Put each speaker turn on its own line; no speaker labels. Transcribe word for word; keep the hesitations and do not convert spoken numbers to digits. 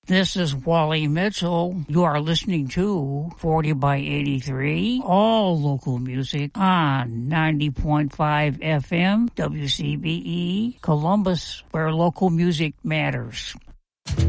This is Wally Mitchell. You are listening to forty by eighty-three, all local music on ninety point five F M, W C B E, Columbus, where local music matters.